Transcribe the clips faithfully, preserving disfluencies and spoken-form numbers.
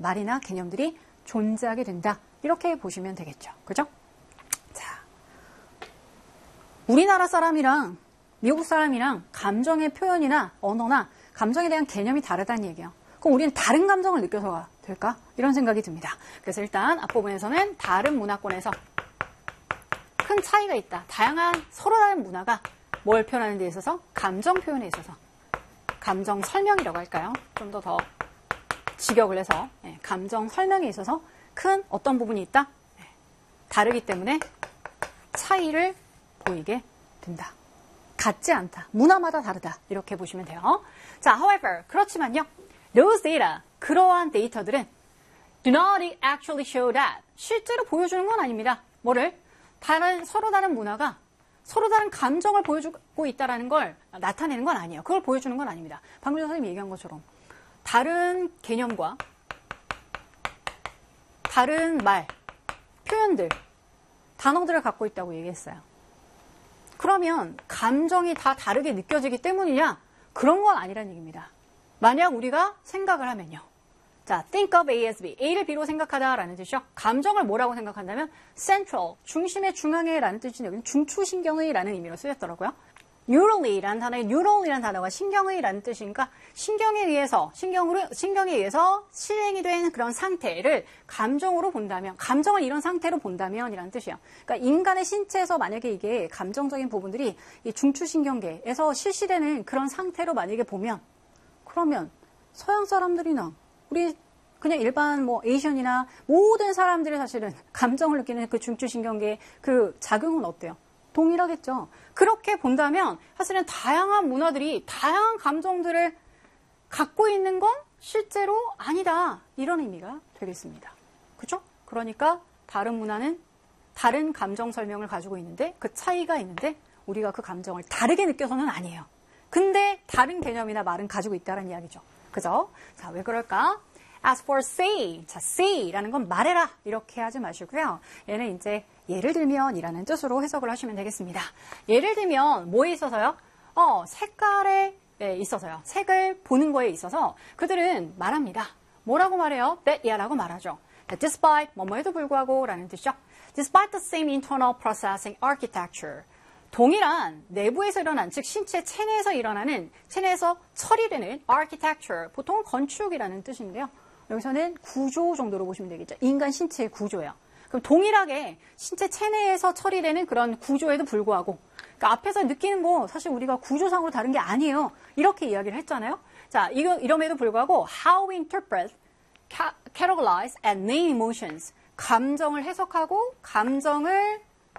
말이나 개념들이 존재하게 된다. 이렇게 보시면 되겠죠. 그죠? 자, 우리나라 사람이랑 미국 사람이랑 감정의 표현이나 언어나 감정에 대한 개념이 다르다는 얘기예요. 그럼 우리는 다른 감정을 느껴서가 될까? 이런 생각이 듭니다. 그래서 일단 앞부분에서는 다른 문화권에서 큰 차이가 있다. 다양한 서로 다른 문화가 뭘 표현하는 데 있어서? 감정 표현에 있어서. 감정 설명이라고 할까요? 좀 더 더 직역을 해서 네, 감정 설명에 있어서 큰 어떤 부분이 있다? 네, 다르기 때문에 차이를 보이게 된다. 같지 않다. 문화마다 다르다. 이렇게 보시면 돼요. 자, however, 그렇지만요. Those data, 그러한 데이터들은 do not actually show that. 실제로 보여주는 건 아닙니다. 뭐를? 다른, 서로 다른 문화가 서로 다른 감정을 보여주고 있다는 걸 나타내는 건 아니에요. 그걸 보여주는 건 아닙니다. 방금 전에 선생님이 얘기한 것처럼 다른 개념과 다른 말, 표현들, 단어들을 갖고 있다고 얘기했어요. 그러면 감정이 다 다르게 느껴지기 때문이냐? 그런 건 아니라는 얘기입니다. 만약 우리가 생각을 하면요. 자, think of A as B. A를 B로 생각하다라는 뜻이죠. 감정을 뭐라고 생각한다면 central, 중심의 중앙에라는 뜻이 여기는 중추신경의라는 의미로 쓰였더라고요. neurally라는 단어의 neural이라는 단어가 신경의라는 뜻이니까 신경에 의해서 신경으로 신경에 의해서 실행이 된 그런 상태를 감정으로 본다면 감정을 이런 상태로 본다면이라는 뜻이에요. 그러니까 인간의 신체에서 만약에 이게 감정적인 부분들이 이 중추신경계에서 실시되는 그런 상태로 만약에 보면 그러면 서양 사람들이나 우리 그냥 일반 뭐 에이션이나 모든 사람들이 사실은 감정을 느끼는 그 중추신경계의 그 작용은 어때요? 동일하겠죠. 그렇게 본다면 사실은 다양한 문화들이 다양한 감정들을 갖고 있는 건 실제로 아니다. 이런 의미가 되겠습니다. 그렇죠? 그러니까 다른 문화는 다른 감정 설명을 가지고 있는데 그 차이가 있는데 우리가 그 감정을 다르게 느껴서는 아니에요. 근데 다른 개념이나 말은 가지고 있다는 이야기죠. 그죠? 자, 왜 그럴까? As for say, 자, say라는 건 말해라 이렇게 하지 마시고요. 얘는 이제 예를 들면 이라는 뜻으로 해석을 하시면 되겠습니다. 예를 들면 뭐에 있어서요? 어, 색깔에 네, 있어서요. 색을 보는 거에 있어서 그들은 말합니다. 뭐라고 말해요? that, yeah 라고 말하죠. despite, 뭐뭐에도 불구하고 라는 뜻이죠. Despite the same internal processing architecture. 동일한 내부에서 일어난, 즉 신체 체내에서 일어나는, 체내에서 처리되는 architecture, 보통 건축이라는 뜻인데요. 여기서는 구조 정도로 보시면 되겠죠. 인간 신체의 구조예요. 그럼 동일하게 신체 체내에서 처리되는 그런 구조에도 불구하고, 그러니까 앞에서 느끼는 거 사실 우리가 구조상으로 다른 게 아니에요. 이렇게 이야기를 했잖아요. 자, 이거, 이럼에도 불구하고 how we interpret, categorize and name emotions. 감정을 해석하고 감정을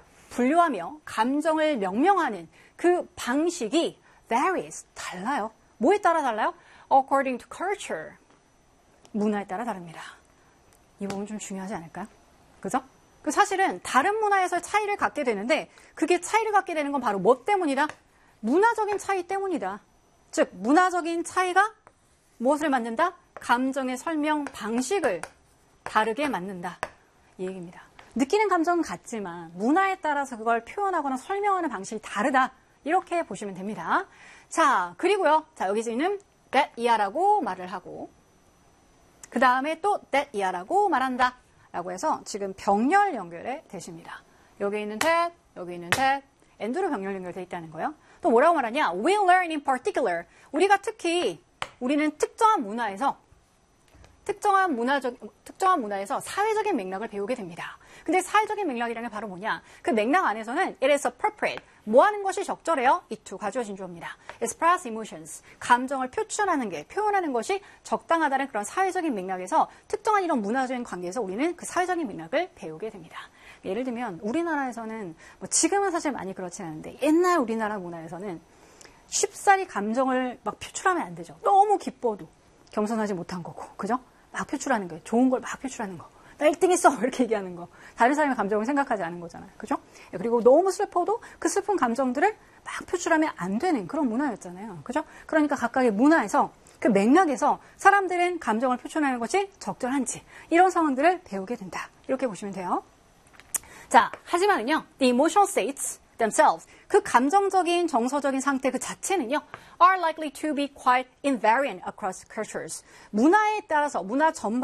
분류하며 감정을 명명하는 그 방식이 varies, 달라요. 뭐에 따라 달라요? According to culture. 문화에 따라 다릅니다. 이 부분 좀 중요하지 않을까요? 그죠? 그 사실은 다른 문화에서 차이를 갖게 되는데 그게 차이를 갖게 되는 건 바로 뭐 때문이다? 문화적인 차이 때문이다. 즉 문화적인 차이가 무엇을 만든다? 감정의 설명 방식을 다르게 만든다. 이 얘기입니다. 느끼는 감정은 같지만 문화에 따라서 그걸 표현하거나 설명하는 방식이 다르다. 이렇게 보시면 됩니다. 자, 그리고요. 자, 여기서 있는 that, yeah라고 말을 하고 그 다음에 또 that, yeah라고 말한다. 라고 해서 지금 병렬 연결에 되십니다. 여기 있는 that, 여기 있는 that, and로 병렬 연결되어 있다는 거예요. 또 뭐라고 말하냐? We learn in particular. 우리가 특히 우리는 특정한 문화에서 특정한 문화적 특정한 문화에서 사회적인 맥락을 배우게 됩니다. 근데 사회적인 맥락이라는 게 바로 뭐냐? 그 맥락 안에서는 it is appropriate. 뭐 하는 것이 적절해요? 이 to 가져진 주어입니다. express emotions. 감정을 표출하는 게, 표현하는 것이 적당하다는 그런 사회적인 맥락에서 특정한 이런 문화적인 관계에서 우리는 그 사회적인 맥락을 배우게 됩니다. 예를 들면 우리나라에서는 뭐 지금은 사실 많이 그렇지 않은데 옛날 우리나라 문화에서는 쉽사리 감정을 막 표출하면 안 되죠. 너무 기뻐도 겸손하지 못한 거고, 그죠? 막 표출하는 거예요. 좋은 걸 막 표출하는 거. 나 일 등 했어! 이렇게 얘기하는 거. 다른 사람의 감정을 생각하지 않은 거잖아요. 그죠? 그리고 너무 슬퍼도 그 슬픈 감정들을 막 표출하면 안 되는 그런 문화였잖아요. 그죠? 그러니까 각각의 문화에서 그 맥락에서 사람들은 감정을 표출하는 것이 적절한지 이런 상황들을 배우게 된다. 이렇게 보시면 돼요. 자, 하지만은요, the emotional states themselves, 그 감정적인 정서적인 상태 그 자체는요, are likely to be quite invariant across cultures. 문화에 따라서, 문화 전반